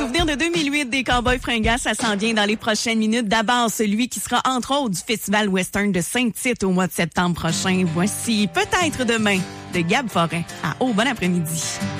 souvenir de 2008 des Cowboys fringants, ça s'en vient dans les prochaines minutes. D'abord, celui qui sera entre autres du Festival Western de Saint-Tite au mois de septembre prochain. Voici Peut-être demain de Gab Forêt. Bon après-midi.